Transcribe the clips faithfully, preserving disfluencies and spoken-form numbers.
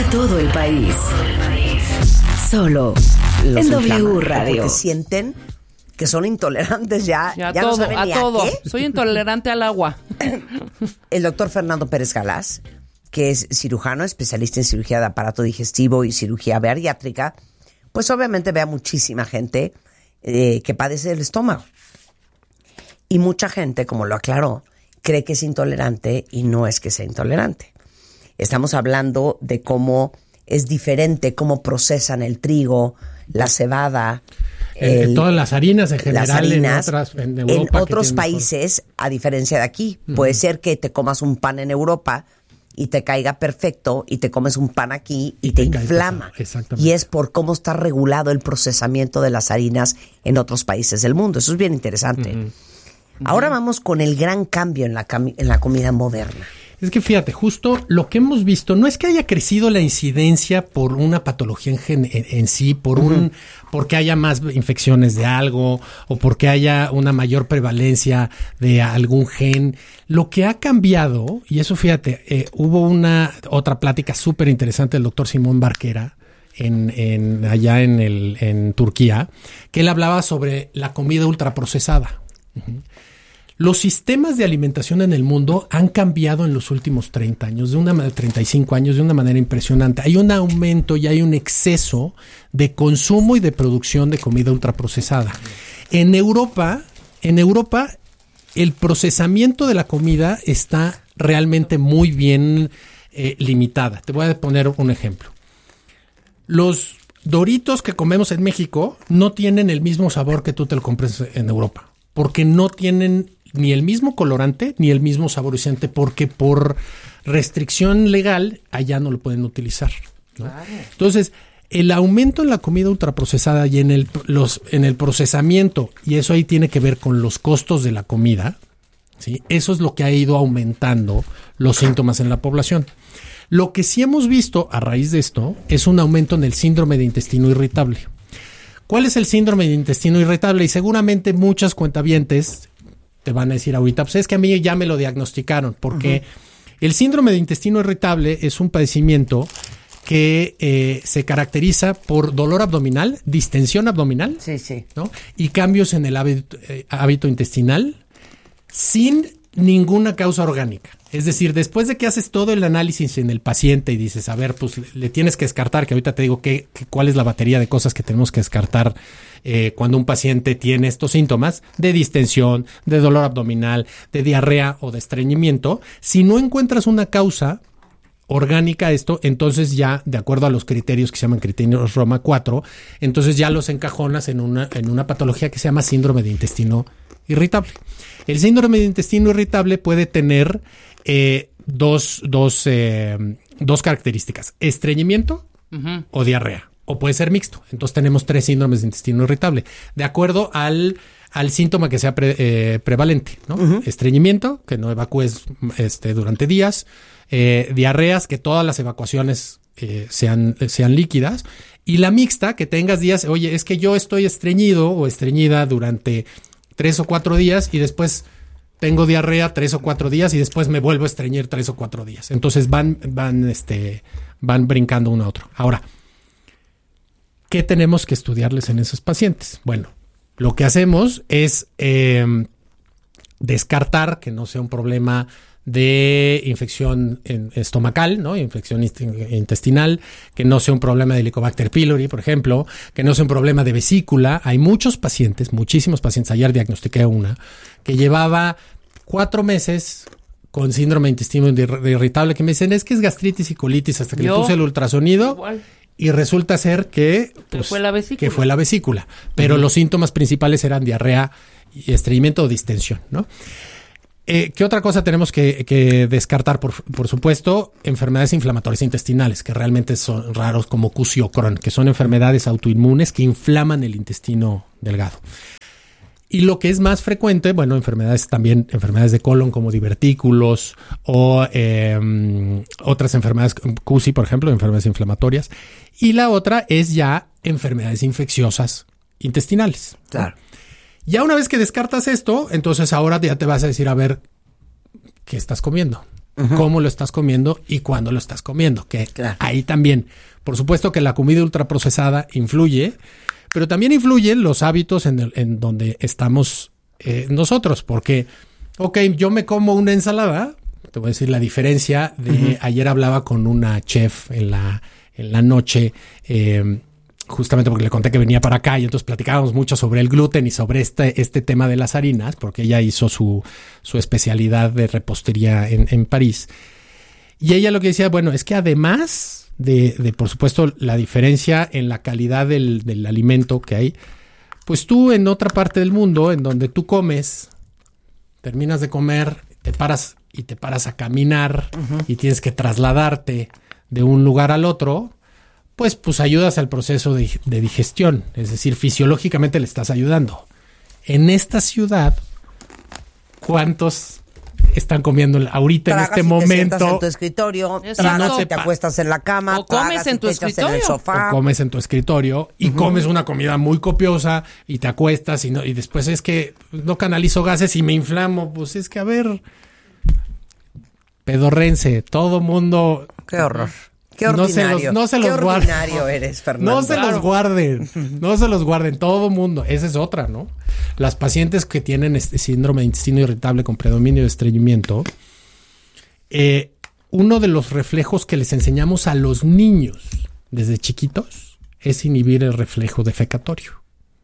todo el país. Solo Los en W inflaman, Radio. Porque sienten que son intolerantes ya. Y a ya todo, no saben a ni todo. a qué. Soy intolerante al agua. El doctor Fernando Pérez Galás, que es cirujano, especialista en cirugía de aparato digestivo y cirugía bariátrica, pues obviamente ve a muchísima gente eh, que padece del estómago. Y mucha gente, como lo aclaró, cree que es intolerante y no es que sea intolerante. Estamos hablando de cómo es diferente, cómo procesan el trigo, la cebada, Eh, el- todas las harinas en general las harinas, en, otras, en, en Europa, que otros tienen países, a diferencia de aquí. Uh-huh. Puede ser que te comas un pan en Europa y te caiga perfecto y te comes un pan aquí y, y te, te inflama. Y es por cómo está regulado el procesamiento de las harinas en otros países del mundo. Eso es bien interesante. Uh-huh. Ahora uh-huh. vamos con el gran cambio en la, cam- en la comida moderna. Es que fíjate, justo lo que hemos visto no es que haya crecido la incidencia por una patología en, gen, en, en sí, por uh-huh. un porque haya más infecciones de algo o porque haya una mayor prevalencia de algún gen. Lo que ha cambiado, y eso fíjate, eh, hubo una otra plática súper interesante del doctor Simón Barquera en, en allá en, el, en Turquía, que él hablaba sobre la comida ultraprocesada. Uh-huh. Los sistemas de alimentación en el mundo han cambiado en los últimos treinta años, de una treinta y cinco años, de una manera impresionante. Hay un aumento y hay un exceso de consumo y de producción de comida ultraprocesada. En Europa, en Europa, el procesamiento de la comida está realmente muy bien eh, limitada. Te voy a poner un ejemplo. Los Doritos que comemos en México no tienen el mismo sabor que tú te lo compres en Europa, porque no tienen ni el mismo colorante ni el mismo saborizante, porque por restricción legal allá no lo pueden utilizar, ¿no? Claro. Entonces, el aumento en la comida ultraprocesada y en el, los, en el procesamiento, y eso ahí tiene que ver con los costos de la comida, ¿sí? Eso es lo que ha ido aumentando los síntomas en la población. Lo que sí hemos visto a raíz de esto es un aumento en el síndrome de intestino irritable. ¿Cuál es el síndrome de intestino irritable? Y seguramente muchas cuentavientes te van a decir ahorita, pues es que a mí ya me lo diagnosticaron, porque uh-huh. el síndrome de intestino irritable es un padecimiento que eh, se caracteriza por dolor abdominal, distensión abdominal, sí, sí. ¿no? Y cambios en el hábito, eh, hábito intestinal sin ninguna causa orgánica. Es decir, después de que haces todo el análisis en el paciente y dices, a ver, pues le, le tienes que descartar, que ahorita te digo que, que cuál es la batería de cosas que tenemos que descartar eh, cuando un paciente tiene estos síntomas de distensión, de dolor abdominal, de diarrea o de estreñimiento. Si no encuentras una causa orgánica a esto, entonces ya, de acuerdo a los criterios que se llaman criterios Roma cuatro, entonces ya los encajonas en una, en una patología que se llama síndrome de intestino irritable. El síndrome de intestino irritable puede tener eh, dos, dos, eh, dos características: estreñimiento uh-huh. o diarrea, o puede ser mixto. Entonces tenemos tres síndromes de intestino irritable, de acuerdo al, al síntoma que sea pre, eh, prevalente, ¿no? Uh-huh. Estreñimiento, que no evacúes este, durante días, eh, diarreas, que todas las evacuaciones eh, sean, sean líquidas, y la mixta, que tengas días, oye, es que yo estoy estreñido o estreñida durante tres o cuatro días y después tengo diarrea tres o cuatro días y después me vuelvo a estreñir tres o cuatro días. Entonces van, van, este, van brincando uno a otro. Ahora, ¿qué tenemos que estudiarles en esos pacientes? Bueno, lo que hacemos es eh, descartar que no sea un problema de infección estomacal, ¿no? Infección intestinal, que no sea un problema de Helicobacter pylori, por ejemplo, que no sea un problema de vesícula. Hay muchos pacientes, muchísimos pacientes, ayer diagnostiqué una, que llevaba cuatro meses con síndrome de intestino irritable, que me dicen, es que es gastritis y colitis, hasta que Yo, le puse el ultrasonido, igual. Y resulta ser que, pues, fue la vesícula. que fue la vesícula. Pero uh-huh. los síntomas principales eran diarrea y estreñimiento o distensión, ¿no? Eh, ¿Qué otra cosa tenemos que, que descartar? Por, por supuesto, enfermedades inflamatorias intestinales, que realmente son raros, como Q C y o Crohn, que son enfermedades autoinmunes que inflaman el intestino delgado. Y lo que es más frecuente, bueno, enfermedades también, enfermedades de colon como divertículos o eh, otras enfermedades, Q C I, por ejemplo, enfermedades inflamatorias. Y la otra es ya enfermedades infecciosas intestinales. Claro. Ya una vez que descartas esto, entonces ahora ya te vas a decir, a ver, ¿qué estás comiendo? uh-huh. cómo lo estás comiendo y cuándo lo estás comiendo. Que claro. ahí también, por supuesto que la comida ultraprocesada influye, pero también influyen los hábitos en, el, en donde estamos eh, nosotros. Porque, ok, yo me como una ensalada, te voy a decir la diferencia de uh-huh. ayer hablaba con una chef en la, en la noche, eh, justamente porque le conté que venía para acá y entonces platicábamos mucho sobre el gluten y sobre este, este tema de las harinas, porque ella hizo su, su especialidad de repostería en, en París. Y ella lo que decía, bueno, es que además de, de por supuesto, la diferencia en la calidad del, del alimento que hay, pues tú en otra parte del mundo, en donde tú comes, terminas de comer, te paras y te paras a caminar uh-huh. y tienes que trasladarte de un lugar al otro, pues, pues ayudas al proceso de, de digestión. Es decir, fisiológicamente le estás ayudando. En esta ciudad, ¿cuántos están comiendo ahorita tragas en este y momento? Te sientas en tu escritorio, tragas no te, te acuestas en la cama, o comes en tu te escritorio, en el sofá. O comes en tu escritorio y uh-huh. comes una comida muy copiosa y te acuestas y, no, y después es que no canalizo gases y me inflamo. Pues es que, a ver, pedorrense, todo mundo... Qué horror. Qué ordinario. No se los, no se los Qué guarden. ordinario eres, Fernando. No se claro. los guarden. No se los guarden. Todo mundo. Esa es otra, ¿no? Las pacientes que tienen este síndrome de intestino irritable con predominio de estreñimiento, eh, uno de los reflejos que les enseñamos a los niños desde chiquitos es inhibir el reflejo defecatorio.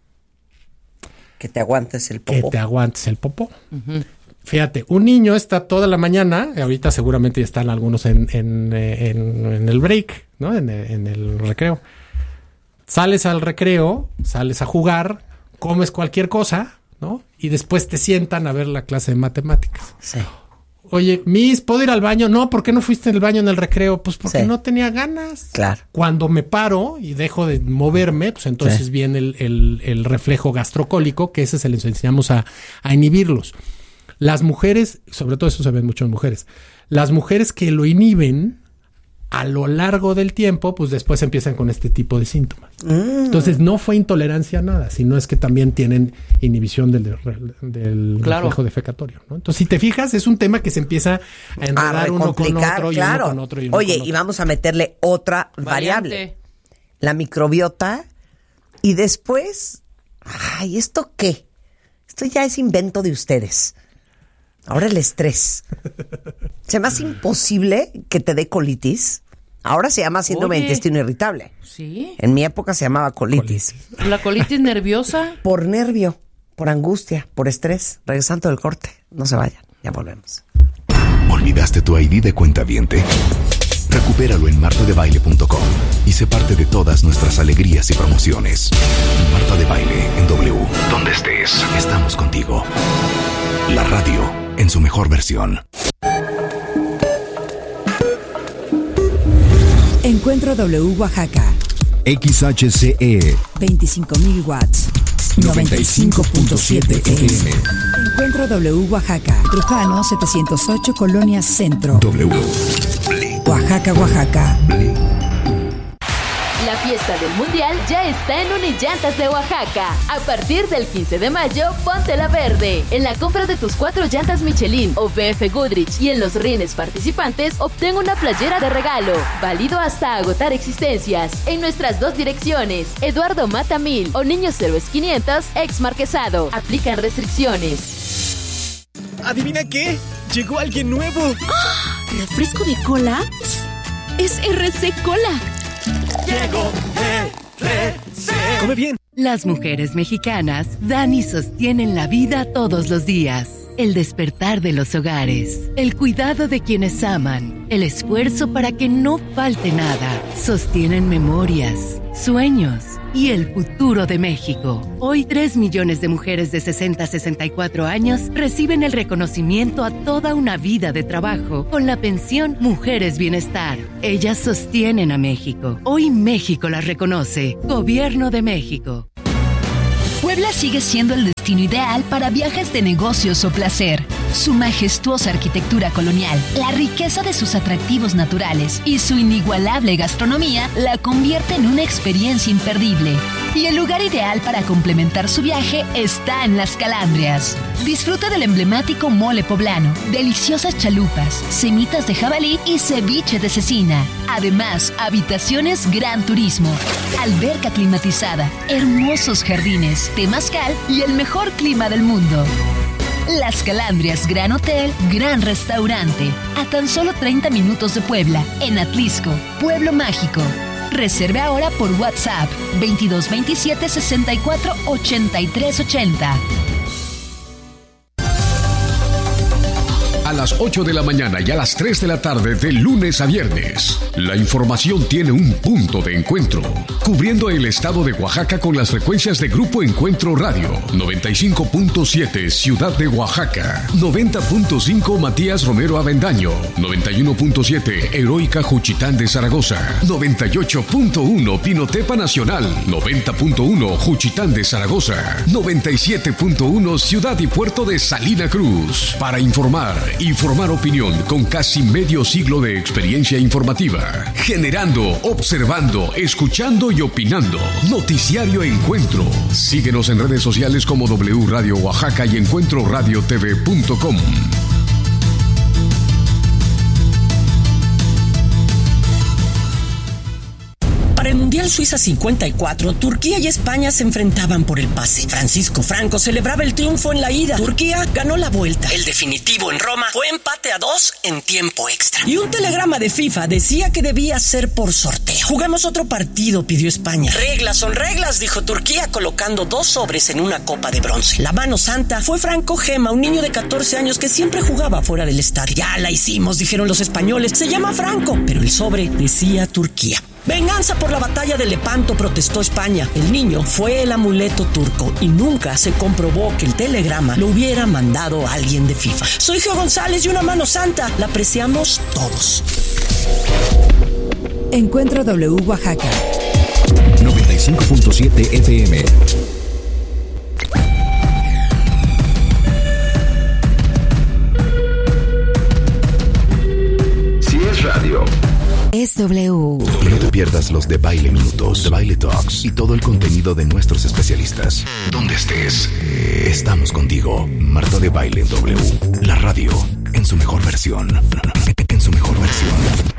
Que te aguantes el popó. Que te aguantes el popó. Uh-huh. Fíjate, un niño está toda la mañana, ahorita seguramente ya están algunos en, en, en, en el break, ¿no? En, en el recreo. Sales al recreo, sales a jugar, comes cualquier cosa, ¿no? Y después te sientan a ver la clase de matemáticas. Sí. Oye, Miss, ¿puedo ir al baño? No, ¿por qué no fuiste al baño en el recreo? Pues porque sí. no tenía ganas. Claro. Cuando me paro y dejo de moverme, pues entonces sí. viene el, el, el reflejo gastrocólico, que ese se les enseñamos a, a inhibirlos. Las mujeres, sobre todo eso se ven mucho en mujeres, las mujeres que lo inhiben a lo largo del tiempo, pues después empiezan con este tipo de síntomas. Mm. Entonces no fue intolerancia a nada, sino es que también tienen inhibición del, del claro. reflejo defecatorio, ¿no? Entonces si te fijas, es un tema que se empieza a enredar uno con otro y claro. uno con otro. Y uno Oye, con otro. Y vamos a meterle otra Variante. variable, la microbiota, y después, ay, ¿esto qué? Esto ya es invento de ustedes. Ahora el estrés. Se me hace imposible que te dé colitis. Ahora se llama síndrome de intestino irritable. Sí. En mi época se llamaba colitis. colitis. ¿La colitis nerviosa? Por nervio, por angustia, por estrés. Regresando del corte. No se vayan, ya volvemos. ¿Olvidaste tu I D de cuentaviente? Recupéralo en marta de baile punto com y sé parte de todas nuestras alegrías y promociones. Marta de Baile en W. Donde estés, estamos contigo. La radio en su mejor versión. Encuentro W Oaxaca. X H C E. veinticinco mil watts. noventa y cinco punto siete F M. Encuentro W Oaxaca. Trujano setecientos ocho, Colonia Centro. W. Oaxaca, Oaxaca. La fiesta del Mundial ya está en Unillantas de Oaxaca. A partir del quince de mayo, póntela verde. En la compra de tus cuatro llantas Michelin o B F Goodrich y en los rines participantes, obtén una playera de regalo. Válido hasta agotar existencias. En nuestras dos direcciones, Eduardo Mata mil o Niños Héroes quinientos, ex Marquesado. Aplican restricciones. ¿Adivina qué? Llegó alguien nuevo. ¡Ah! ¿Refresco de cola? Es R C Cola. Llegó R C. Come bien. Las mujeres mexicanas dan y sostienen la vida todos los días. El despertar de los hogares, el cuidado de quienes aman, el esfuerzo para que no falte nada. Sostienen memorias, sueños y el futuro de México. Hoy, tres millones de mujeres de sesenta a sesenta y cuatro años reciben el reconocimiento a toda una vida de trabajo con la pensión Mujeres Bienestar. Ellas sostienen a México. Hoy México las reconoce. Gobierno de México. Puebla sigue siendo el destino ideal para viajes de negocios o placer. Su majestuosa arquitectura colonial, la riqueza de sus atractivos naturales y su inigualable gastronomía la convierte en una experiencia imperdible. Y el lugar ideal para complementar su viaje está en Las Calandrias. Disfruta del emblemático mole poblano, deliciosas chalupas, semitas de jabalí y ceviche de cecina. Además, habitaciones Gran Turismo, alberca climatizada, hermosos jardines, temazcal y el mejor clima del mundo. Las Calandrias Gran Hotel, Gran Restaurante, a tan solo treinta minutos de Puebla, en Atlisco, Pueblo Mágico. Reserve ahora por WhatsApp veintidós veintisiete sesenta y cuatro ochenta y tres ochenta. A las ocho de la mañana y a las tres de la tarde de lunes a viernes, la información tiene un punto de encuentro, cubriendo el estado de Oaxaca con las frecuencias de Grupo Encuentro Radio, noventa y cinco punto siete Ciudad de Oaxaca, noventa punto cinco Matías Romero Avendaño, noventa y uno punto siete Heroica Juchitán de Zaragoza, noventa y ocho punto uno Pinotepa Nacional, noventa punto uno Juchitán de Zaragoza, noventa y siete punto uno Ciudad y Puerto de Salina Cruz. Para informar y formar opinión con casi medio siglo de experiencia informativa, generando, observando, escuchando y opinando. Noticiario Encuentro. Síguenos en redes sociales como W Radio Oaxaca y encuentro radio t v punto com. Para el Mundial Suiza cincuenta y cuatro, Turquía y España se enfrentaban por el pase. Francisco Franco celebraba el triunfo en la ida. Turquía ganó la vuelta. El definitivo en Roma fue empate a dos en tiempo extra. Y un telegrama de FIFA decía que debía ser por sorteo. Juguemos otro partido, pidió España. Reglas son reglas, dijo Turquía, colocando dos sobres en una copa de bronce. La mano santa fue Franco Gema, un niño de catorce años que siempre jugaba fuera del estadio. Ya la hicimos, dijeron los españoles. Se llama Franco, pero el sobre decía Turquía. Venganza por la batalla de Lepanto, protestó España. El niño fue el amuleto turco y nunca se comprobó que el telegrama lo hubiera mandado alguien de FIFA. Soy Geo González y una mano santa la apreciamos todos. Encuentro W Oaxaca noventa y cinco punto siete F M. Si es radio, es W. Y no te pierdas los de Baile Minutos, de Baile Talks y todo el contenido de nuestros especialistas. Donde estés, estamos contigo. Marta de Baile en W. La radio en su mejor versión. En su mejor versión.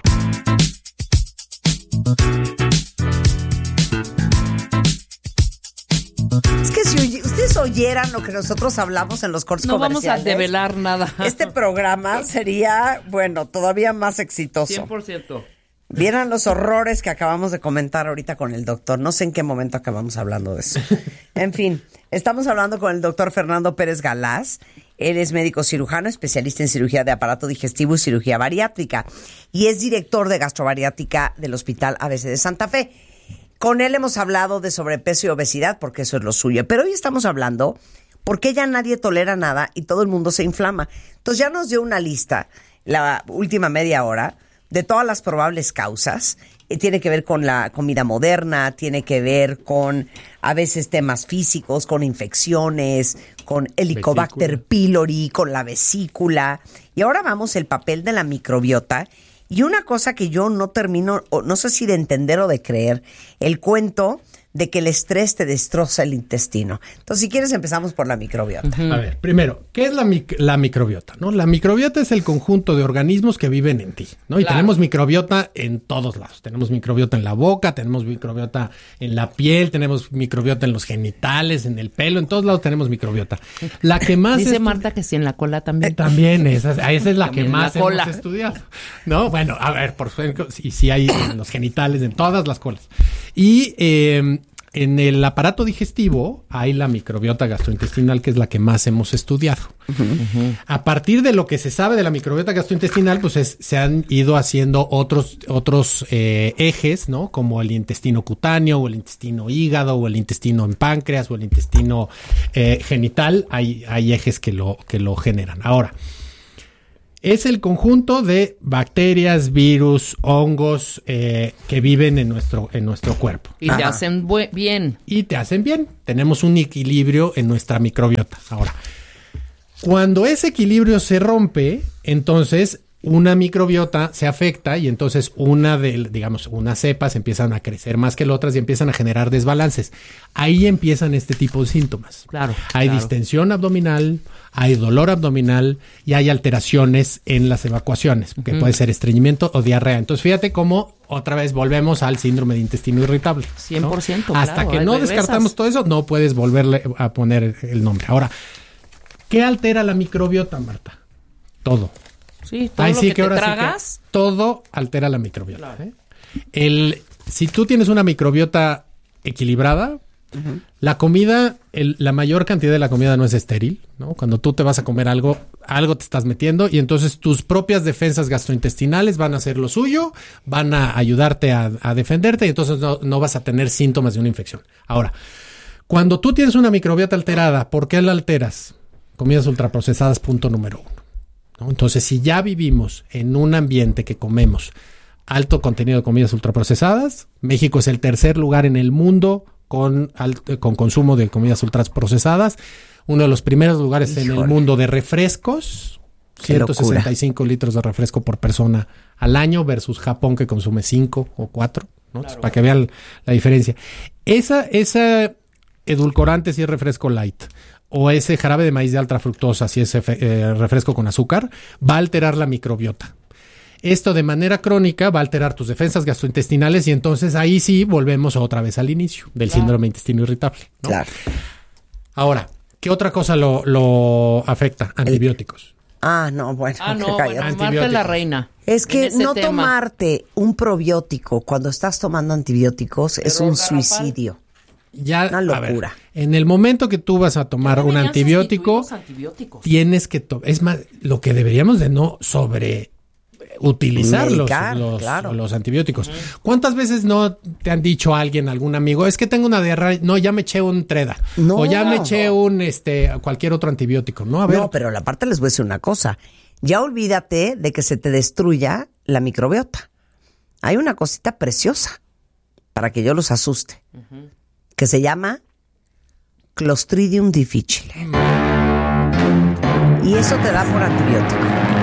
Es que si ustedes oyeran lo que nosotros hablamos en los cortes no comerciales, vamos a develar nada. Este programa sería, bueno, todavía más exitoso. cien por ciento. Vieran los horrores que acabamos de comentar ahorita con el doctor. No sé en qué momento acabamos hablando de eso. En fin, estamos hablando con el doctor Fernando Pérez Galaz. Él es médico cirujano, especialista en cirugía de aparato digestivo y cirugía bariátrica. Y es director de gastrobariátrica del Hospital A B C de Santa Fe. Con él hemos hablado de sobrepeso y obesidad, porque eso es lo suyo. Pero hoy estamos hablando porque ya nadie tolera nada y todo el mundo se inflama. Entonces ya nos dio una lista, la última media hora, de todas las probables causas. Eh, tiene que ver con la comida moderna, tiene que ver con a veces temas físicos, con infecciones, con Helicobacter vesícula. pylori, con la vesícula. Y ahora vamos el papel de la microbiota. Y una cosa que yo no termino, o no sé si de entender o de creer, el cuento de que el estrés te destroza el intestino. Entonces, si quieres, empezamos por la microbiota. Uh-huh. A ver, primero, ¿qué es la, mic- la microbiota? ¿No? La microbiota es el conjunto de organismos que viven en ti, ¿no? Y claro, tenemos microbiota en todos lados. Tenemos microbiota en la boca, tenemos microbiota en la piel, tenemos microbiota en los genitales, en el pelo, en todos lados tenemos microbiota. La que más... Dice estu- Marta que sí, en la cola también. Eh, también, esa, esa es la que más la cola. hemos estudiado. No, bueno, a ver, por ejemplo, sí, sí hay en los genitales, en todas las colas. Y... Eh, en el aparato digestivo hay la microbiota gastrointestinal, que es la que más hemos estudiado. Uh-huh. Uh-huh. A partir de lo que se sabe de la microbiota gastrointestinal, pues es, se han ido haciendo otros otros eh, ejes, ¿no? Como el intestino cutáneo, o el intestino hígado, o el intestino en páncreas, o el intestino eh, genital. Hay, hay ejes que lo, que lo generan. Ahora, Es el conjunto de bacterias, virus, hongos eh, que viven en nuestro, en nuestro cuerpo. Y Ajá. te hacen bu- bien. Y te hacen bien. Tenemos un equilibrio en nuestra microbiota. Ahora, cuando ese equilibrio se rompe, entonces una microbiota se afecta y entonces una de, digamos, unas cepas empiezan a crecer más que las otras y empiezan a generar desbalances. Ahí empiezan este tipo de síntomas. Claro. Hay claro. distensión abdominal, hay dolor abdominal y hay alteraciones en las evacuaciones, que uh-huh. puede ser estreñimiento o diarrea. Entonces, fíjate cómo otra vez volvemos al síndrome de intestino irritable. cien por ciento, ¿no? Hasta claro, que no regresas. descartamos todo eso, no puedes volverle a poner el nombre. Ahora, ¿qué altera la microbiota, Marta? Todo. Sí, todo Ay, lo sí, que, que te ahora tragas. Sí que todo altera la microbiota. Claro. ¿eh? El, si tú tienes una microbiota equilibrada, uh-huh. la comida, el, la mayor cantidad de la comida no es estéril, ¿no? Cuando tú te vas a comer algo, algo te estás metiendo y entonces tus propias defensas gastrointestinales van a hacer lo suyo, van a ayudarte a, a defenderte y entonces no, no vas a tener síntomas de una infección. Ahora, cuando tú tienes una microbiota alterada, ¿por qué la alteras? Comidas ultraprocesadas, punto número uno. ¿No? Entonces, si ya vivimos en un ambiente que comemos alto contenido de comidas ultraprocesadas, México es el tercer lugar en el mundo con, alto, con consumo de comidas ultraprocesadas, uno de los primeros lugares Híjole. en el mundo de refrescos, Qué ciento sesenta y locura. cinco litros de refresco por persona al año versus Japón que consume cinco o cuatro, ¿no? Claro. Para que vean la diferencia. Esa, esa edulcorante si es refresco light, o ese jarabe de maíz de alta fructosa, si es eh, refresco con azúcar, va a alterar la microbiota. Esto de manera crónica va a alterar tus defensas gastrointestinales y entonces ahí sí volvemos otra vez al inicio del claro. síndrome de intestino irritable, ¿no? Claro. Ahora, ¿qué otra cosa lo, lo afecta? Antibióticos. El... Ah, no, bueno. Ah, no, bueno, Marta es la reina. Es que no tema. tomarte un probiótico cuando estás tomando antibióticos Pero es un garrafal. suicidio. Ya, una locura. Ver, en el momento que tú vas a tomar un antibiótico, tienes que to- es más lo que deberíamos de no sobre utilizar los, los, claro. los antibióticos. Uh-huh. ¿Cuántas veces no te han dicho alguien, algún amigo, es que tengo una diarrea, no, ya me eché un Treda, no, o ya me eché un este cualquier otro antibiótico, ¿no? A ver. No, pero la parte les voy a decir una cosa. Ya olvídate de que se te destruya la microbiota. Hay una cosita preciosa para que yo los asuste. Uh-huh. Que se llama Clostridium difficile. Y eso te da por antibiótico.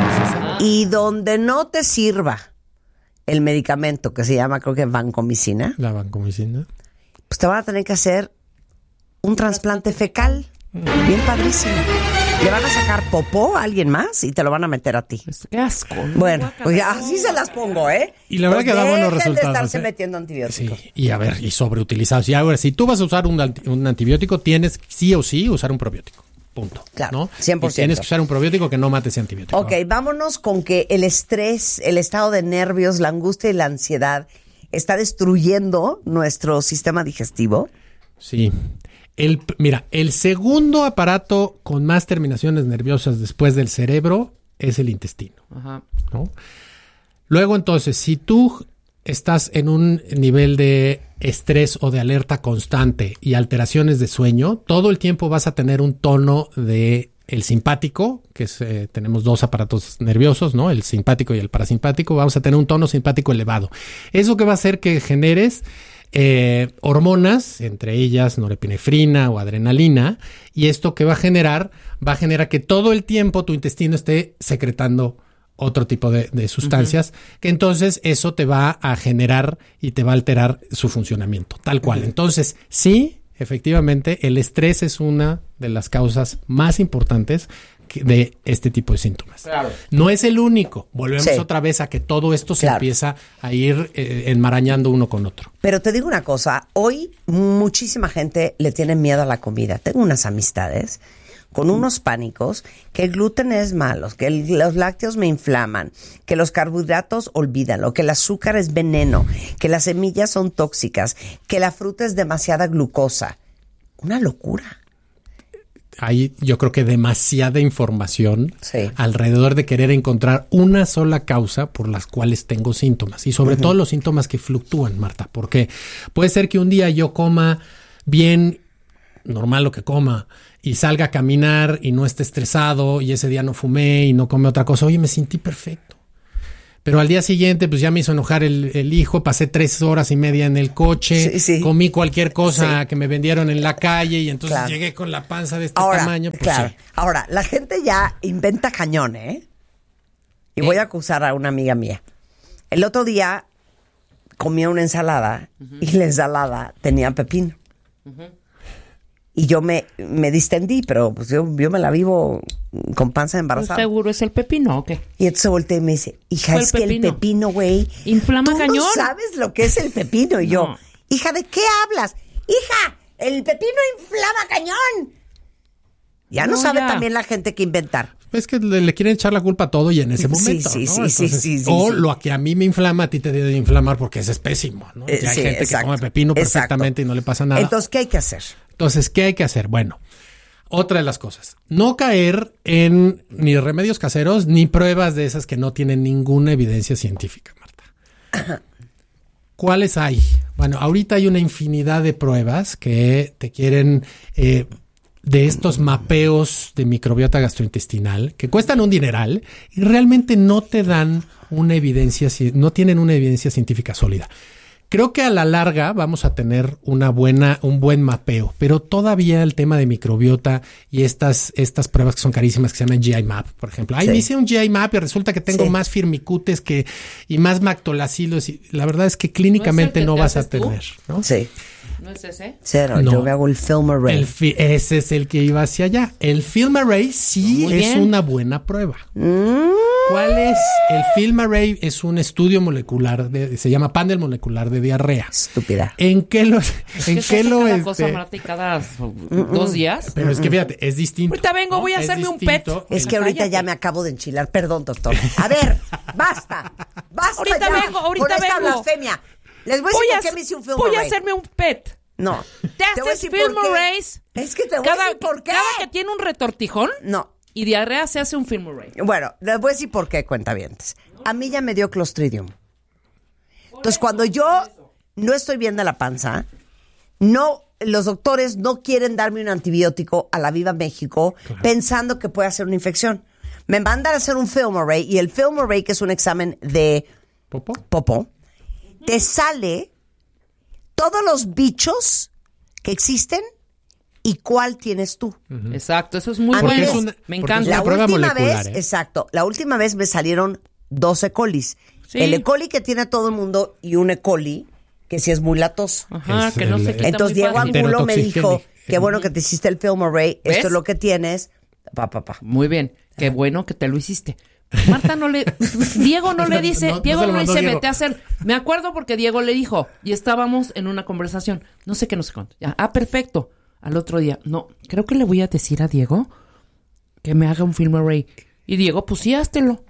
Y donde no te sirva el medicamento que se llama, creo que vancomicina. La vancomicina. Pues te van a tener que hacer un trasplante fecal. Bien padrísimo. Le van a sacar popó a alguien más y te lo van a meter a ti. Qué asco. ¿No? Bueno, pues así se las pongo, ¿eh? Y la verdad pues que da buenos resultados. De estarse ¿eh? metiendo antibióticos. Sí, y a ver, y sobreutilizados. Y ahora, si tú vas a usar un, un antibiótico, tienes sí o sí usar un probiótico. Punto. Claro, ¿no? cien por ciento. Y tienes que usar un probiótico que no mate ese antibiótico. Ok, vámonos con que el estrés, el estado de nervios, la angustia y la ansiedad está destruyendo nuestro sistema digestivo. Sí. El, mira, el segundo aparato con más terminaciones nerviosas después del cerebro es el intestino. Ajá. ¿No? Luego, entonces, si tú estás en un nivel de estrés o de alerta constante y alteraciones de sueño, todo el tiempo vas a tener un tono de el simpático, que es, eh, tenemos dos aparatos nerviosos, ¿no? El simpático y el parasimpático, vamos a tener un tono simpático elevado. Eso que va a hacer que generes Eh, hormonas, entre ellas norepinefrina o adrenalina, y esto que va a generar, va a generar que todo el tiempo tu intestino esté secretando otro tipo de, de sustancias, uh-huh. que entonces eso te va a generar y te va a alterar su funcionamiento, tal cual. Uh-huh. Entonces, sí, efectivamente, el estrés es una de las causas más importantes de este tipo de síntomas. Claro. No es el único. Volvemos sí. otra vez a que todo esto se claro. empieza a ir eh, enmarañando uno con otro. Pero te digo una cosa, hoy muchísima gente le tiene miedo a la comida. Tengo unas amistades con unos pánicos que el gluten es malo, que el, los lácteos me inflaman, que los carbohidratos olvídalo, que el azúcar es veneno, que las semillas son tóxicas, que la fruta es demasiada glucosa. Una locura. Hay, yo creo que demasiada información sí. alrededor de querer encontrar una sola causa por las cuales tengo síntomas. Y sobre uh-huh. todo los síntomas que fluctúan, Marta. Porque puede ser que un día yo coma bien normal lo que coma, y salga a caminar y no esté estresado, y ese día no fumé y no come otra cosa, oye, me sentí perfecto. Pero al día siguiente, pues ya me hizo enojar el, el hijo, pasé tres horas y media en el coche, sí, sí. comí cualquier cosa sí. que me vendieron en la calle y entonces claro. llegué con la panza de este Ahora, tamaño. Pues claro. sí. Ahora, la gente ya inventa cañón, ¿eh? Y ¿Eh? voy a acusar a una amiga mía. El otro día comía una ensalada uh-huh. y la ensalada tenía pepino. Uh-huh. Y yo me, me distendí, pero pues yo, yo me la vivo con panza embarazada. ¿Seguro es el pepino o qué? Y entonces volteé y me dice, hija, es que el pepino, güey, inflama tú cañón. no sabes lo que es el pepino. Y yo, no. hija, ¿de qué hablas? Hija, el pepino inflama cañón. Ya no, no sabe ya. también la gente que inventar. Es que le, le quieren echar la culpa a todo y en ese momento, sí, sí, ¿no? sí, Entonces, sí, sí, o sí. lo que a mí me inflama, a ti te debe de inflamar porque ese es pésimo, ¿no? Eh, ya hay sí, gente exacto, que come pepino perfectamente exacto. y no le pasa nada. Entonces, ¿qué hay que hacer? Entonces, ¿qué hay que hacer? Bueno, otra de las cosas, no caer en ni remedios caseros ni pruebas de esas que no tienen ninguna evidencia científica, Marta. ¿Cuáles hay? Bueno, ahorita hay una infinidad de pruebas que te quieren... Eh, de estos mapeos de microbiota gastrointestinal que cuestan un dineral y realmente no te dan una evidencia, no tienen una evidencia científica sólida. Creo que a la larga vamos a tener una buena, un buen mapeo, pero todavía el tema de microbiota y estas, estas pruebas que son carísimas que se llaman G I map, por ejemplo. Ay, sí. me hice un G I map y resulta que tengo sí. más firmicutes que, y más mactolacilos y la verdad es que clínicamente no, es no vas a tener, ¿no? Sí. ¿No es ese? Cero, no. Yo me hago el film array. El fi- ese es el que iba hacia allá. El film array sí Muy es bien. una buena prueba. Mm. ¿Cuál es? El film array es un estudio molecular, de, se llama panel molecular de diarrea. Estúpida. ¿En qué lo, es en que qué lo cada este? cosa, Marta, y cada mm-mm. dos días? Pero es que fíjate, es distinto. Ahorita vengo, ¿no? voy a es hacerme distinto. un pet. Es que ahorita Cállate. ya me acabo de enchilar. Perdón, doctor. A ver, basta. Basta ahorita ya vengo, ahorita por esta vengo. blasfemia. Les voy a decir por qué me hice un film Voy array. a hacerme un pet. No. Te haces film arrays. Es que te voy cada, a decir por qué. Cada que tiene un retortijón. No. Y diarrea se hace un film array. Bueno, les voy a decir por qué, cuentavientes. A mí ya me dio Clostridium. Entonces, cuando yo no estoy bien de la panza, no, los doctores no quieren darme un antibiótico a la Viva México claro. pensando que puede hacer una infección. Me mandan a hacer un film array y el film array, que es un examen de popó, popó te sale todos los bichos que existen y cuál tienes tú. Uh-huh. Exacto, eso es muy a bueno. Es una, me encanta. La última molecular, vez, ¿eh? exacto, la última vez me salieron dos E. colis. Sí. El E. coli que tiene todo el mundo y un E. coli que sí es muy latoso. Ajá, es que no el, se quita Entonces muy Diego fácil. Angulo me dijo, qué bueno que te hiciste el film array, ¿Ves? esto es lo que tienes. Pa, pa, pa. Muy bien, qué bueno que te lo hiciste. Marta no le... Diego no le dice... No, no, Diego no no le dice, Diego. vete a hacer... Me acuerdo porque Diego le dijo, y estábamos en una conversación, no sé qué, no sé cuánto. Ya, ah, perfecto. Al otro día, no, creo que le voy a decir a Diego que me haga un film array. Y Diego, pues sí, háztelo.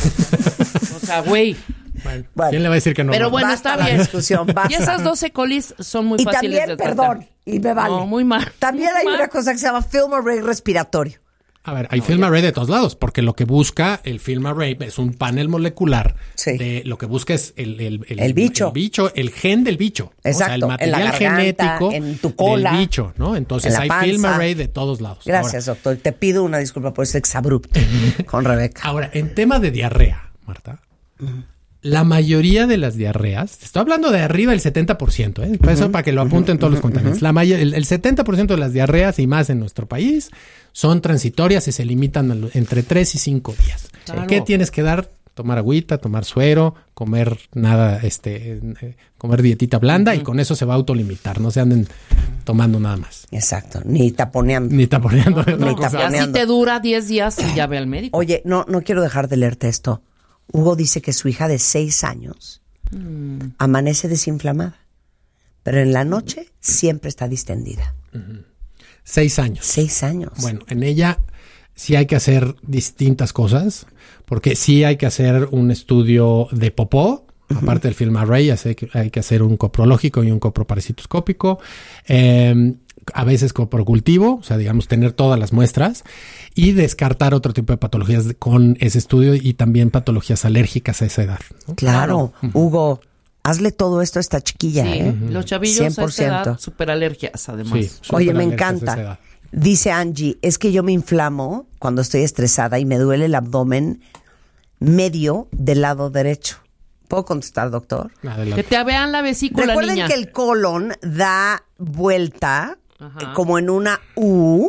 O sea, güey... Bueno, bueno, ¿quién le va a decir que no? Pero bueno, basta está bien. Discusión, y esas doce colis son muy y fáciles también, de perdón, tratar. y me vale. No, muy mal. También muy hay mal. una cosa que se llama film array respiratorio. A ver, hay no, film ya. array de todos lados, porque lo que busca el film array es un panel molecular sí. de lo que busca es el, el, el, el bicho. El bicho, el gen del bicho. Exacto. O sea, el material en la garganta, genético en tu cola, del bicho, ¿no? Entonces hay panza. film array de todos lados. Gracias, ahora, doctor. Te pido una disculpa por ese exabrupto con Rebeca. Ahora, en tema de diarrea, Marta, uh-huh. la mayoría de las diarreas, te estoy hablando de arriba del setenta por ciento, ¿eh? Para uh-huh. eso para que lo apunten uh-huh. todos los contaminantes. Uh-huh. La may- el, el setenta por ciento de las diarreas y más en nuestro país son transitorias y se limitan a lo, entre tres y cinco días. Claro. ¿Qué tienes que dar? Tomar agüita, tomar suero, comer nada, este, eh, comer dietita blanda uh-huh. y con eso se va a autolimitar. No se anden tomando nada más. Exacto. Ni taponeando. Ni taponeando. No, no, Ni taponeando. Y así te dura diez días y ya ve al médico. Oye, no, no quiero dejar de leerte esto. Hugo dice que su hija de seis años mm. amanece desinflamada, pero en la noche siempre está distendida. Uh-huh. Seis años. Seis años. Bueno, en ella sí hay que hacer distintas cosas, porque sí hay que hacer un estudio de popó, uh-huh. aparte del film array, hay que, hay que hacer un coprológico y un coproparasitoscópico, eh, a veces coprocultivo, o sea, digamos, tener todas las muestras y descartar otro tipo de patologías con ese estudio y también patologías alérgicas a esa edad, ¿no? Claro, uh-huh. Hugo, hazle todo esto a esta chiquilla, Sí, ¿eh? los chavillos a esta edad, súper alergias, además. Sí, súper Oye, me alergias a esa encanta. edad. Dice Angie, es que yo me inflamo cuando estoy estresada y me duele el abdomen medio del lado derecho. ¿Puedo contestar, doctor? Que te vean la vesícula, Recuerden niña. que el colon da vuelta Ajá. eh, como en una U,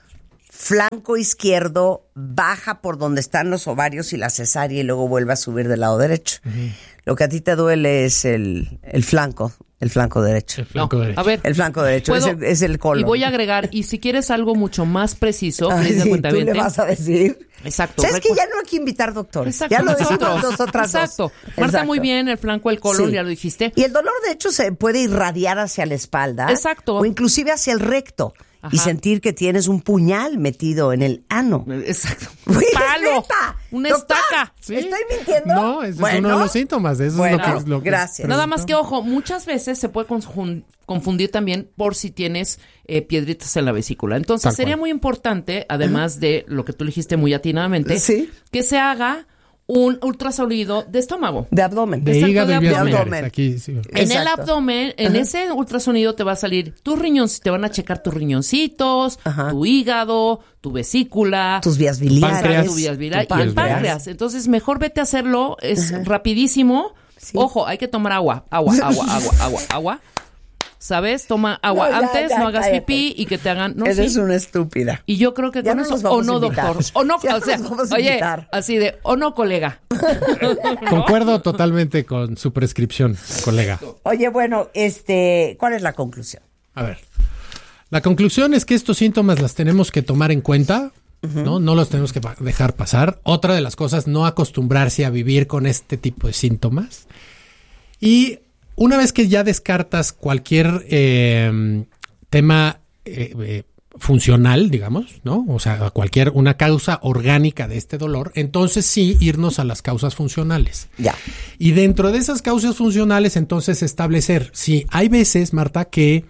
flanco izquierdo baja por donde están los ovarios y la cesárea y luego vuelve a subir del lado derecho. Uh-huh. Lo que a ti te duele es el, el flanco, el flanco derecho. El flanco No, derecho. a ver, El flanco derecho, es el, es el colon. Y voy a agregar, y si quieres algo mucho más preciso, Ay, Cris de sí, Cuentaviente. tú le vas a decir. Exacto. ¿Sabes que recu- ya no hay que invitar doctores? Exacto, Ya lo decimos nosotros. nosotras dos. Exacto. Marta, Exacto. muy bien, el flanco, el colon, Sí. ya lo dijiste. Y el dolor, de hecho, se puede irradiar hacia la espalda. Exacto. O inclusive hacia el recto. Ajá. Y sentir que tienes un puñal metido en el ano. Exacto. Güey, Un ¿es palo. neta? Una Doctor, estaca. ¿Estoy mintiendo? No, ese Bueno. es uno de los síntomas. Eso Bueno, es lo que, lo que gracias. Nada más que, ojo, muchas veces se puede conjun- confundir también por si tienes eh, piedritas en la vesícula. Entonces, Tal sería cual. muy importante, además de lo que tú dijiste muy atinadamente, Sí. que se haga un ultrasonido de estómago. De abdomen. De Exacto, hígado de y vías abdomen. biliares. Aquí, sí. En el Exacto. abdomen, en Ajá. ese ultrasonido te va a salir tus riñones, te van a checar tus riñoncitos, Ajá. tu hígado, tu vesícula, Tus vías biliares. Páncreas. tu vías biliares Tu y el páncreas. páncreas. Entonces, mejor vete a hacerlo, es rapidísimo. Sí. Ojo, hay que tomar agua, agua, agua, agua, agua, agua. ¿Sabes? Toma agua No, ya, antes, ya, no hagas cállate. pipí y que te hagan... No, Eres sí. una estúpida. Y yo creo que Ya con no eso... nos vamos O no, a invitar. doctor. O no, Ya o sea, nos vamos a oye, invitar. así de... O no, colega. Concuerdo totalmente con su prescripción, colega. Oye, bueno, este, ¿cuál es la conclusión? A ver. La conclusión es que estos síntomas las tenemos que tomar en cuenta, ¿no? No los tenemos que pa- dejar pasar. Otra de las cosas, no acostumbrarse a vivir con este tipo de síntomas. Y una vez que ya descartas cualquier eh, tema eh, eh, funcional, digamos, ¿no? O sea, cualquier una causa orgánica de este dolor, entonces sí irnos a las causas funcionales. Ya. Y dentro de esas causas funcionales, entonces establecer, sí, hay veces, Marta, que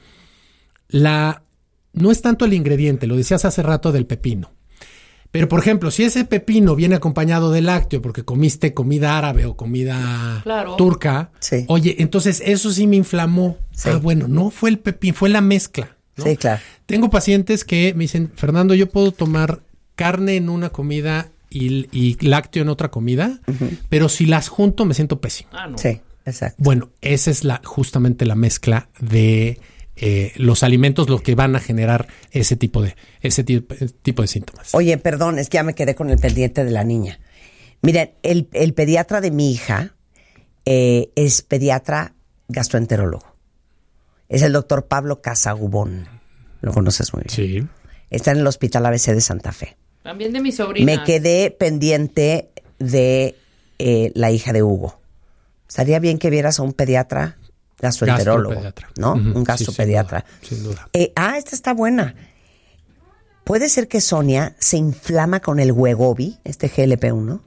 la no es tanto el ingrediente, lo decías hace rato del pepino. Pero, por ejemplo, si ese pepino viene acompañado de lácteo porque comiste comida árabe o comida Claro. turca, Sí. oye, entonces eso sí me inflamó. Sí. Ah, bueno, no fue el pepino, fue la mezcla, ¿no? Sí, claro. Tengo pacientes que me dicen, Fernando, yo puedo tomar carne en una comida y, y lácteo en otra comida, pero si las junto me siento pésimo. Ah, no. Sí, exacto. Bueno, esa es la justamente la mezcla de eh, los alimentos, lo que van a generar ese tipo de ese tipo, tipo de síntomas. Oye, perdón, es que ya me quedé con el pendiente de la niña. Miren, el, el pediatra de mi hija eh, es pediatra gastroenterólogo. Es el doctor Pablo Casagubón. Lo conoces muy bien. Sí. Está en el Hospital A B C de Santa Fe. También de mis sobrinas. Me quedé pendiente de eh, la hija de Hugo. Estaría bien que vieras a un pediatra gastroenterólogo, Gastropediatra. ¿no? Ujú, Un sí, gastropediatra. sin duda, sin duda. Eh, ah, esta está buena. ¿Puede ser que Sonia se inflama con el Wegovy, este G L P uno?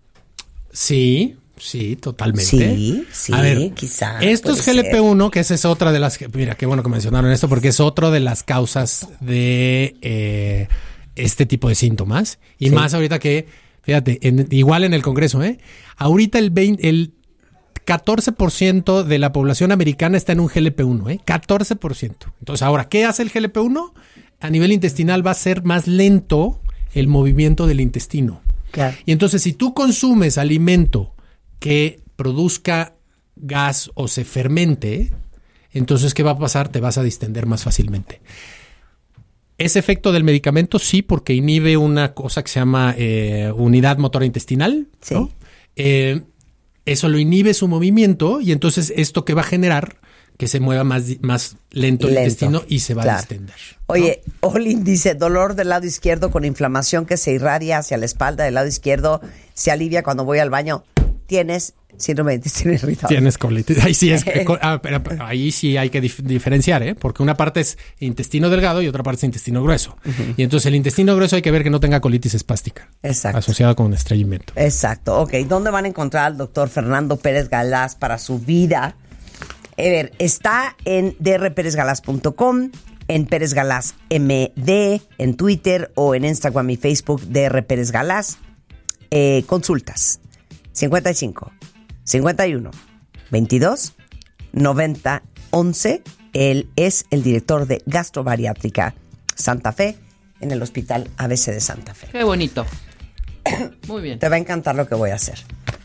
Sí, sí, totalmente. Sí, sí, A ver, quizá. Estos puede G L P uno, que esa es otra de las... Mira, qué bueno que mencionaron esto, porque es otra de las causas de eh, este tipo de síntomas. Y Sí. más ahorita que, fíjate, en- igual en el Congreso, ¿eh? Ahorita el, veinte, el catorce por ciento de la población americana está en un G L P uno, ¿eh? catorce por ciento. Entonces, ahora, ¿qué hace el G L P uno? A nivel intestinal va a ser más lento el movimiento del intestino. Claro. Y entonces, si tú consumes alimento que produzca gas o se fermente, entonces, ¿qué va a pasar? Te vas a distender más fácilmente. ¿Es efecto del medicamento? Sí, porque inhibe una cosa que se llama eh, unidad motora intestinal, Sí. ¿no? Eh, eso lo inhibe su movimiento y entonces esto que va a generar que se mueva más, di- más lento, el Lento, intestino y se va claro. a distender. Oye, Olin dice, dolor del lado izquierdo con inflamación que se irradia hacia la espalda del lado izquierdo, se alivia cuando voy al baño. Tienes síndrome de intestino irritable. Tienes colitis. Ahí sí, es que, ah, pero, pero ahí sí hay que dif- diferenciar, ¿eh? Porque una parte es intestino delgado y otra parte es intestino grueso. Uh-huh. Y entonces el intestino grueso hay que ver que no tenga colitis espástica. Exacto. Asociada con estreñimiento. Exacto. Ok, ¿dónde van a encontrar al doctor Fernando Pérez Galás para su vida? A ver, está en d r pérez galás punto com, en Pérez Galás M D, en Twitter o en Instagram y Facebook D R Pérez Galás. Eh, consultas cincuenta y cinco, cincuenta y uno, veintidós, noventa once. Él es el director de Gastrobariátrica Santa Fe en el Hospital A B C de Santa Fe. Qué bonito. Muy bien. Te va a encantar lo que voy a hacer.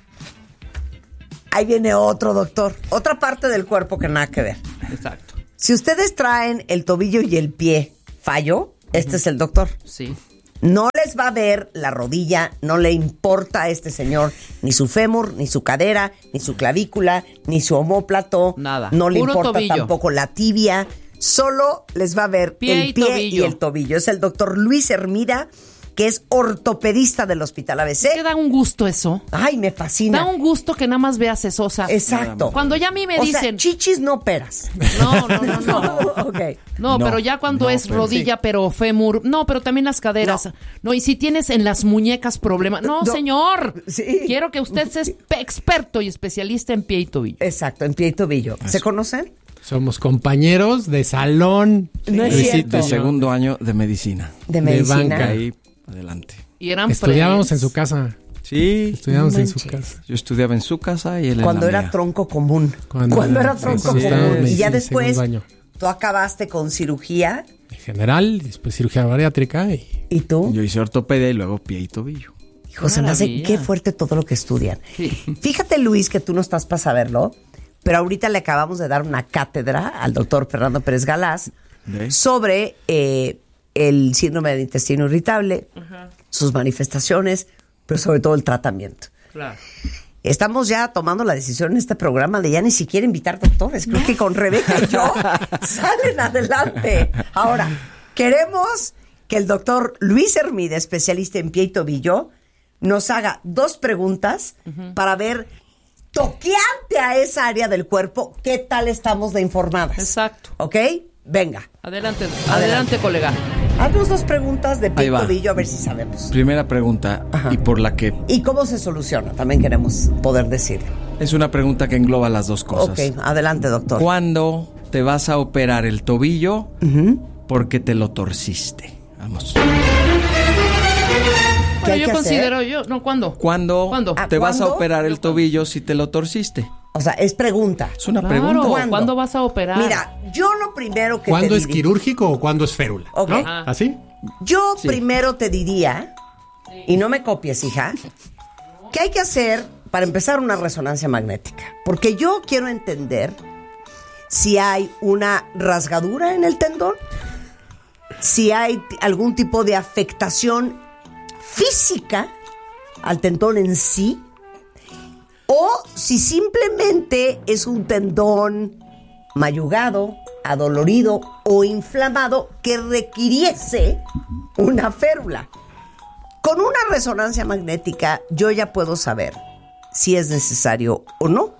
Ahí viene otro doctor, otra parte del cuerpo que nada que ver. Exacto. Si ustedes traen el tobillo y el pie fallo, este uh-huh. es el doctor. Sí. No les va a ver la rodilla, no le importa a este señor ni su fémur, ni su cadera, ni su clavícula, ni su omóplato. Nada. No le Puro importa tobillo. Tampoco la tibia. Solo les va a ver Pie el y pie tobillo. y el tobillo. Es el doctor Luis Hermida, que es ortopedista del Hospital A B C. ¿Qué da un gusto eso? Ay, me fascina. Da un gusto que nada más veas eso, o sea, exacto. Cuando ya a mí me o dicen... sea, chichis no peras. No, no, no, no. Okay. No, No, pero ya cuando no, es pero rodilla, sí. pero fémur, no, pero también las caderas. No, no y si tienes en las muñecas problemas, no, No. señor. Sí. Quiero que usted sea espe- experto y especialista en pie y tobillo. Exacto, en pie y tobillo. ¿Se Eso. conocen? Somos compañeros de salón. No es Luisito cierto. y De yo. segundo año de medicina. De De medicina. banca. Ahí, adelante. Y eran Estudiábamos friends. en su casa. Sí, Estudiábamos No en su manches. casa. yo estudiaba en su casa y él en Cuando la era mía. tronco común. Cuando Cuando, era- era tronco sí, sí, estábamos común. Y ya en después, segundo año. tú acabaste con cirugía. En general, después cirugía bariátrica y ¿Y tú? Yo hice ortopedia y luego pie y tobillo. Hijo, se me hace Maravilla. qué fuerte todo lo que estudian. Sí. Fíjate, Luis, que tú no estás para saberlo, pero ahorita le acabamos de dar una cátedra al doctor Fernando Pérez Galás ¿De? sobre eh, el síndrome del intestino irritable, sus manifestaciones, pero sobre todo el tratamiento. Claro. Estamos ya tomando la decisión en este programa de ya ni siquiera invitar doctores. Creo que con Rebeca y yo salen adelante. Ahora, queremos que el doctor Luis Hermida, especialista en pie y tobillo, nos haga dos preguntas uh-huh. para ver, toqueante a esa área del cuerpo, qué tal estamos de informadas. Exacto. ¿Ok? Venga. Adelante, adelante, adelante colega. Haznos dos preguntas de pie Ahí y va. tobillo a ver si sabemos. Primera pregunta, Ajá. y por la que ¿Y cómo se soluciona? También queremos poder decirlo. es una pregunta que engloba las dos cosas. Ok, adelante, doctor. ¿Cuándo te vas a operar el tobillo Uh-huh. porque te lo torciste? Vamos. Bueno, hay yo que considero, hacer? yo, no, ¿cuándo? ¿Cuándo ¿Cuándo? te ¿A vas a cuándo? operar el tobillo si te lo torciste? O sea, es pregunta. Es una Claro, pregunta. ¿Cuándo? ¿cuándo vas a operar? Mira, yo lo primero que ¿cuándo te es diría- quirúrgico o cuándo es férula? Ok. ¿No? Ajá. ¿Así? Yo Sí. primero te diría, y no me copies, hija, ¿qué hay que hacer para empezar una resonancia magnética? Porque yo quiero entender si hay una rasgadura en el tendón, si hay t- algún tipo de afectación física al tendón en sí, o si simplemente es un tendón mayugado, adolorido o inflamado que requiriese una férula. Con una resonancia magnética yo ya puedo saber si es necesario o no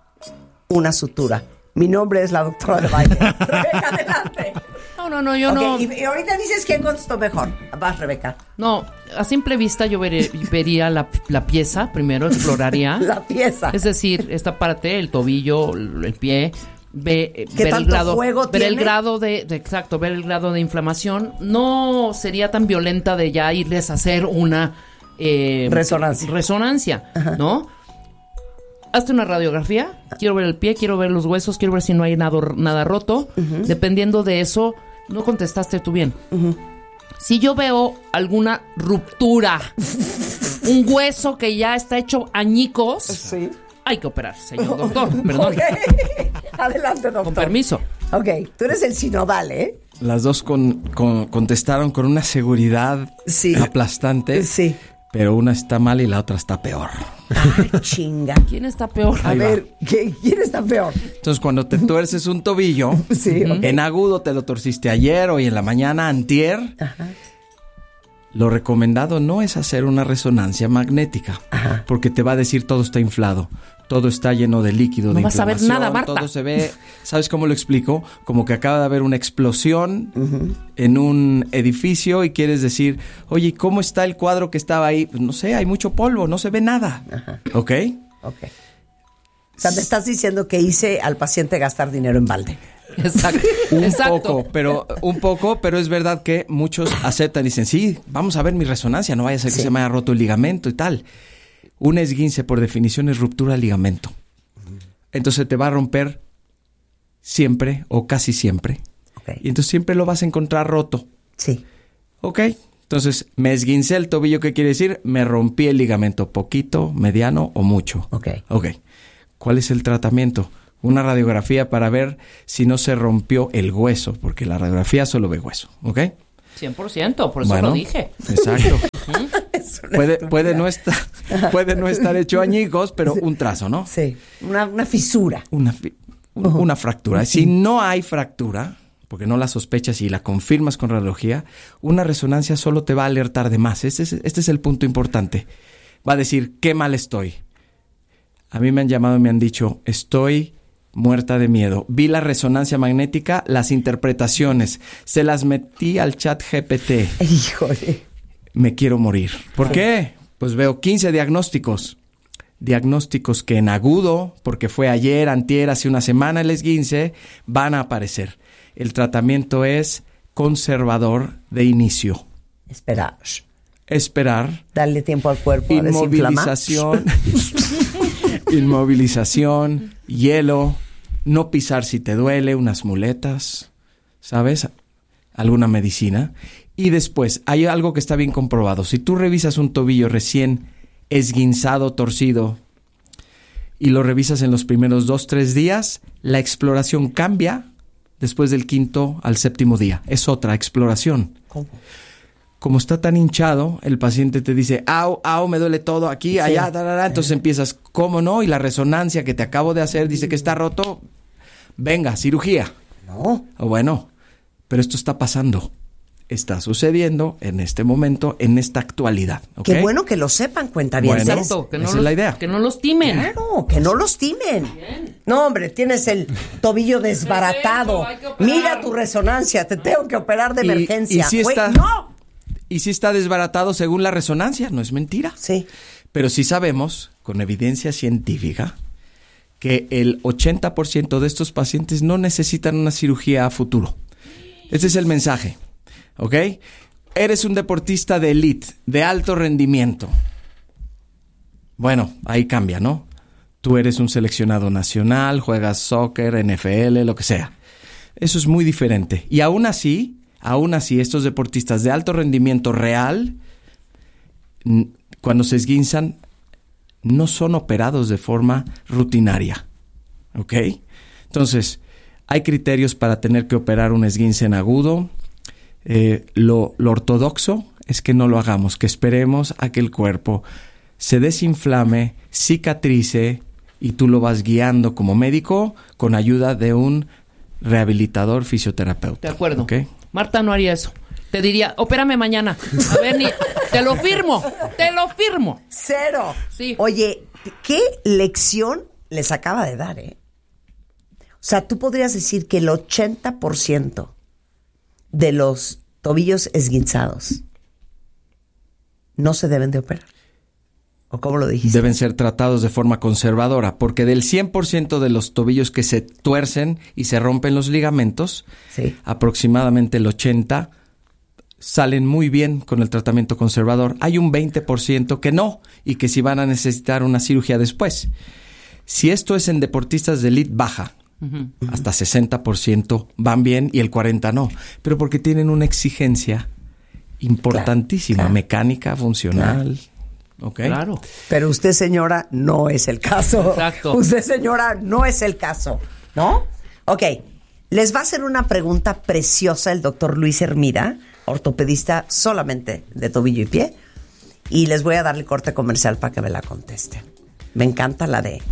una sutura. Mi nombre es la doctora de baile. Rebeca, adelante. No, no, no, yo Ok, no. y, y ahorita dices quién contestó mejor. Vas, Rebeca. No, a simple vista yo veré- vería la, la pieza, primero exploraría. La pieza. Es decir, esta parte, el tobillo, el el pie, ve, eh, ¿Qué ver el tanto grado, juego ver el tiene? grado de, de- exacto, ver el grado de inflamación. No sería tan violenta de ya irles a hacer una eh, Resonancia. resonancia, ¿no? Hazte una radiografía, quiero ver el pie, quiero ver los huesos, quiero ver si no hay nada, nada roto. Ujú. Dependiendo de eso, no contestaste tú bien. Ujú. Si yo veo alguna ruptura, un hueso que ya está hecho añicos, Sí. hay que operar, señor doctor. Perdón. Ok. Adelante, doctor. Con permiso. Ok, tú eres el sinodal, ¿eh? Las dos con, con- contestaron con una seguridad Sí. aplastante. Sí. Pero una está mal y la otra está peor. Ay, chinga. ¿Quién está peor? A Ahí va. ver, ¿qué- ¿quién está peor? Entonces, cuando te tuerces un tobillo, Sí, ok. en agudo te lo torciste ayer o y en la mañana antier, Ajá. lo recomendado no es hacer una resonancia magnética, Ajá. porque te va a decir todo está inflado, todo está lleno de líquido, No de vas a ver inflamación, nada, Marta. todo se ve, ¿sabes cómo lo explico? Como que acaba de haber una explosión en un edificio y quieres decir, oye, ¿cómo está el cuadro que estaba ahí? Pues no sé, hay mucho polvo, no se ve nada, Ajá. ¿ok? Ok. O sea, me estás diciendo que hice al paciente gastar dinero en balde. Exacto. Un Exacto. poco, pero un poco, pero es verdad que muchos aceptan y dicen, sí, vamos a ver mi resonancia, no vaya a ser que Sí. se me haya roto el ligamento y tal. Un esguince, por definición, es ruptura del ligamento. Entonces te va a romper siempre o casi siempre. Okay. Y entonces siempre lo vas a encontrar roto. Sí. Ok. Entonces, me esguincé el tobillo. ¿Qué quiere decir? Me rompí el ligamento poquito, mediano o mucho. Ok. Ok. ¿Cuál es el tratamiento? Una radiografía para ver si no se rompió el hueso, porque la radiografía solo ve hueso. ¿Ok? cien por ciento, por eso bueno, lo dije. Exacto. puede, puede, no estar, puede no estar hecho añicos, pero un trazo, ¿no? Sí. Una, una fisura. Una, fi- uh-huh. una fractura. Si no hay fractura, porque no la sospechas y la confirmas con radiología, una resonancia solo te va a alertar de más. Este es, este es el punto importante. Va a decir, qué mal estoy. A mí me han llamado y me han dicho, estoy muerta de miedo. Vi la resonancia magnética, las interpretaciones, se las metí al chat G P T. Híjole. Me quiero morir. ¿Por qué? Pues veo quince diagnósticos. Diagnósticos que en agudo, porque fue ayer, antier, hace una semana el esguince, van a aparecer. El tratamiento es conservador de inicio. Esperar. Esperar. Darle tiempo al cuerpo a desinflamar. Inmovilización. Inmovilización, hielo, no pisar si te duele, unas muletas, ¿sabes? Alguna medicina. Y después, hay algo que está bien comprobado. Si tú revisas un tobillo recién esguinzado, torcido, y lo revisas en los primeros dos, tres días, la exploración cambia después del quinto al séptimo día. Es otra exploración. ¿Cómo? Como está tan hinchado, el paciente te dice, au, au, me duele todo aquí, allá, sí. tarara. Entonces empiezas, ¿cómo no? Y la resonancia que te acabo de hacer dice que está roto. Venga, cirugía. No. O bueno, pero esto está pasando. Está sucediendo en este momento, en esta actualidad. ¿Okay? Qué bueno que lo sepan, cuentavientes. Bueno, Exacto, que no esa los, es la idea. Que no los timen. Claro, que no los timen. Bien. No, hombre, tienes el tobillo desbaratado. Mira tu resonancia, te tengo que operar de y, emergencia. Y si Güey, está, ¡no! Y si está desbaratado según la resonancia, no es mentira. Sí. Pero sí sabemos, con evidencia científica, que el ochenta por ciento de estos pacientes no necesitan una cirugía a futuro. Ese es el mensaje, ¿ok? Eres un deportista de elite, de alto rendimiento. Bueno, ahí cambia, ¿no? Tú eres un seleccionado nacional, juegas soccer, N F L, lo que sea. Eso es muy diferente. Y aún así... Aún así, estos deportistas de alto rendimiento real, n- cuando se esguinzan, no son operados de forma rutinaria. ¿Ok? Entonces, hay criterios para tener que operar un esguince en agudo. Eh, lo, lo ortodoxo es que no lo hagamos, que esperemos a que el cuerpo se desinflame, cicatrice, y tú lo vas guiando como médico con ayuda de un rehabilitador fisioterapeuta. De acuerdo. ¿Ok? Marta no haría eso. Te diría, opérame mañana. A ver, ni, te lo firmo, te lo firmo. Cero. Sí. Oye, ¿qué lección les acaba de dar, eh? O sea, tú podrías decir que el ochenta por ciento de los tobillos esguinzados no se deben de operar. ¿O cómo lo dijiste? Deben ser tratados de forma conservadora, porque del cien por ciento de los tobillos que se tuercen y se rompen los ligamentos, sí. aproximadamente el ochenta por ciento salen muy bien con el tratamiento conservador. Hay un veinte por ciento que no, y que sí van a necesitar una cirugía después. Si esto es en deportistas de elite baja, uh-huh. hasta sesenta por ciento van bien y el cuarenta por ciento no, pero porque tienen una exigencia importantísima, claro, claro. mecánica, funcional... Claro. Okay. Claro. Pero usted, señora, no es el caso. Exacto. Usted, señora, no es el caso, ¿no? Ok, les va a hacer una pregunta preciosa el doctor Luis Hermida, ortopedista solamente de tobillo y pie, y les voy a darle corte comercial para que me la conteste. Me encanta la de...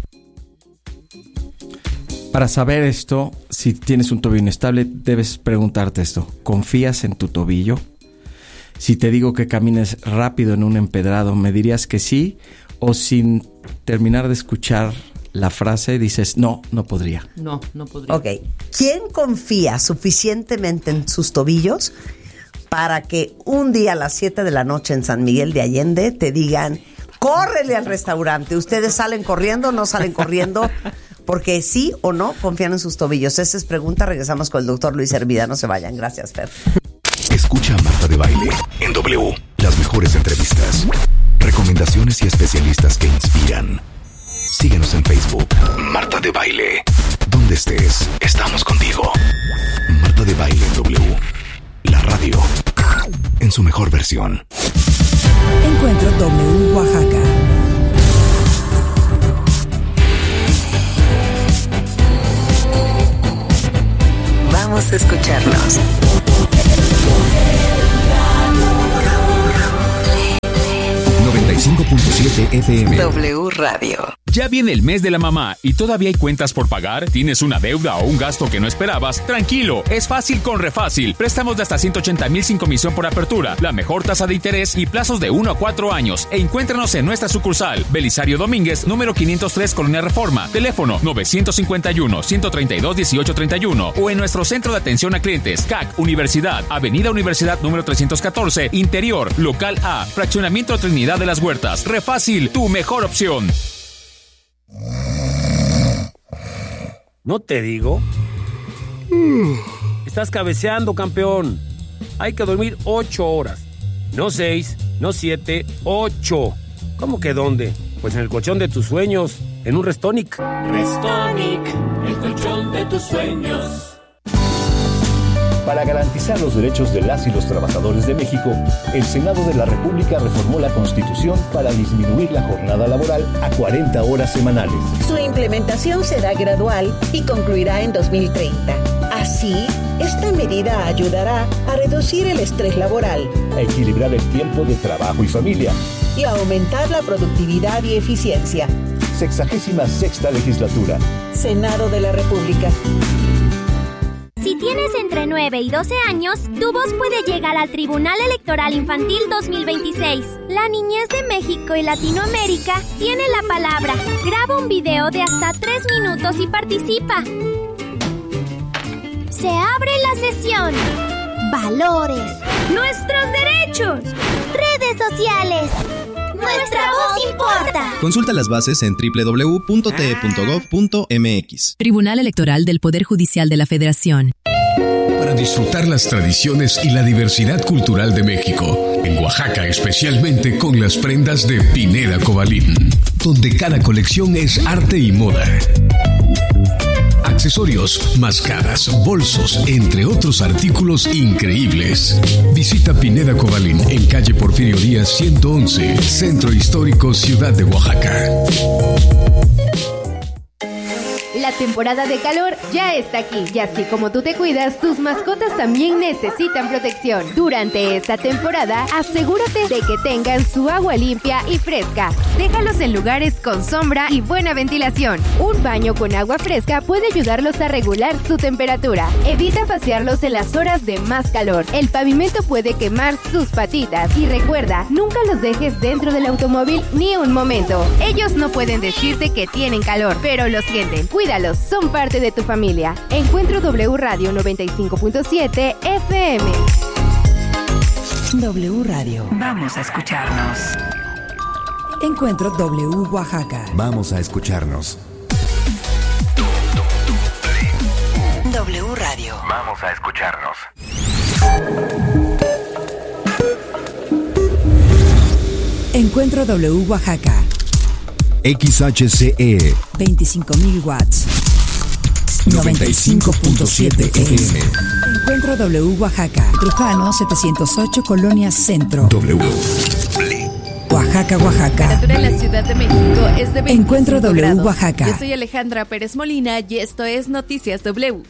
Para saber esto, si tienes un tobillo inestable, debes preguntarte esto. ¿Confías en tu tobillo? Si te digo que camines rápido en un empedrado, ¿me dirías que sí? O sin terminar de escuchar la frase, dices, no, no podría. No, no podría. Ok. ¿Quién confía suficientemente en sus tobillos para que un día a las siete de la noche en San Miguel de Allende te digan, córrele al restaurante? ¿Ustedes salen corriendo, no salen corriendo? Porque sí o no confían en sus tobillos. Esa es pregunta. Regresamos con el doctor Luis Hermida. No se vayan. Gracias, Fer. Escucha a Marta de Baile en W. Las mejores entrevistas, recomendaciones y especialistas que inspiran. Síguenos en Facebook. Marta de Baile. Donde estés, estamos contigo. su mejor versión. Encuentro W Oaxaca. Vamos a escucharnos. noventa y cinco punto siete F M. W Radio. Ya viene el mes de la mamá y todavía hay cuentas por pagar. ¿Tienes una deuda o un gasto que no esperabas? Tranquilo, es fácil con Refácil. Préstamos de hasta ciento ochenta mil sin comisión por apertura, la mejor tasa de interés y plazos de uno a cuatro años. E encuéntranos en nuestra sucursal, Belisario Domínguez, número quinientos tres, Colonia Reforma. Teléfono nueve cinco uno, uno tres dos, uno ocho tres uno o en nuestro centro de atención a clientes, C A C Universidad, Avenida Universidad número trescientos catorce, Interior, Local A, Fraccionamiento Trinidad de las Huertas. Refácil, tu mejor opción. ¿No te digo? Estás cabeceando, campeón. Hay que dormir ocho horas. No seis, no siete, ocho. ¿Cómo que dónde? Pues en el colchón de tus sueños, en un Restonic. Restonic, el colchón de tus sueños. Para garantizar los derechos de las y los trabajadores de México, el Senado de la República reformó la Constitución para disminuir la jornada laboral a cuarenta horas semanales. Su implementación será gradual y concluirá en dos mil treinta. Así, esta medida ayudará a reducir el estrés laboral, a equilibrar el tiempo de trabajo y familia y a aumentar la productividad y eficiencia. Sexagésima sexta legislatura. Senado de la República. Si tienes entre nueve y doce años, tu voz puede llegar al Tribunal Electoral Infantil dos mil veintiséis. La niñez de México y Latinoamérica tiene la palabra. Graba un video de hasta tres minutos y participa. Se abre la sesión. Valores. Nuestros derechos. Redes sociales. Nuestra voz importa. Consulta las bases en doble u doble u doble u punto t e punto gov punto m x. Tribunal Electoral del Poder Judicial de la Federación. Para disfrutar las tradiciones y la diversidad cultural de México, en Oaxaca especialmente con las prendas de Pineda Cobalín, donde cada colección es arte y moda. Accesorios, máscaras, bolsos, entre otros artículos increíbles. Visita Pineda Cobalín en calle Porfirio Díaz ciento once, Centro Histórico, Ciudad de Oaxaca. La temporada de calor ya está aquí y así como tú te cuidas, tus mascotas también necesitan protección. Durante esta temporada, asegúrate de que tengan su agua limpia y fresca. Déjalos en lugares con sombra y buena ventilación. Un baño con agua fresca puede ayudarlos a regular su temperatura. Evita pasearlos en las horas de más calor. El pavimento puede quemar sus patitas. Y recuerda, nunca los dejes dentro del automóvil ni un momento. Ellos no pueden decirte que tienen calor, pero lo sienten. Cuídalos, son parte de tu familia. Encuentro W Radio noventa y cinco punto siete F M. W Radio. Vamos a escucharnos. Encuentro W Oaxaca. Vamos a escucharnos. W Radio. Vamos a escucharnos. Encuentro W Oaxaca. X H C E veinticinco mil watts. noventa y cinco punto siete F M. Encuentro W Oaxaca. Trujano setecientos ocho, Colonia Centro. W. Oaxaca, Oaxaca. La temperatura en la Ciudad de México es de veinticinco Encuentro W grados. Oaxaca. Yo soy Alejandra Pérez Molina y esto es Noticias W.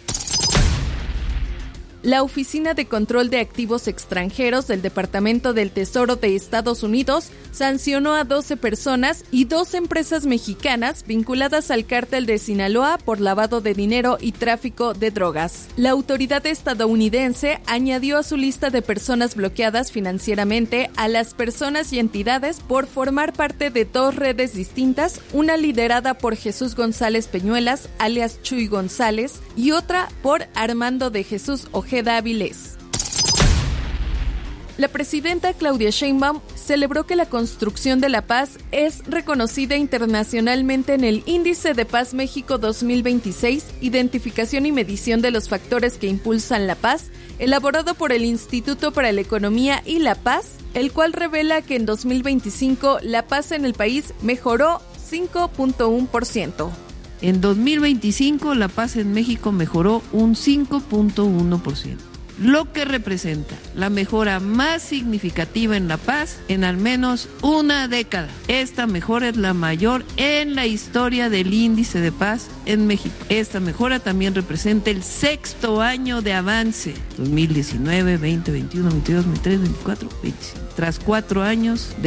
La Oficina de Control de Activos Extranjeros del Departamento del Tesoro de Estados Unidos sancionó a doce personas y dos empresas mexicanas vinculadas al cártel de Sinaloa por lavado de dinero y tráfico de drogas. La autoridad estadounidense añadió a su lista de personas bloqueadas financieramente a las personas y entidades por formar parte de dos redes distintas, una liderada por Jesús González Peñuelas, alias Chuy González, y otra por Armando de Jesús Ojeda Avilés. La presidenta Claudia Sheinbaum celebró que la construcción de la paz es reconocida internacionalmente en el Índice de Paz México dos mil veintiséis, Identificación y Medición de los Factores que Impulsan la Paz, elaborado por el Instituto para la Economía y la Paz, el cual revela que en dos mil veinticinco la paz en el país mejoró cinco punto uno por ciento. En dos mil veinticinco la paz en México mejoró un cinco punto uno por ciento. lo que representa la mejora más significativa en la paz en al menos una década. Esta mejora es la mayor en la historia del índice de paz en México. Esta mejora también representa el sexto año de avance, dos mil diecinueve, veinte, veintiuno, veintidós, veintitrés, veinticuatro, veinticinco, tras cuatro años de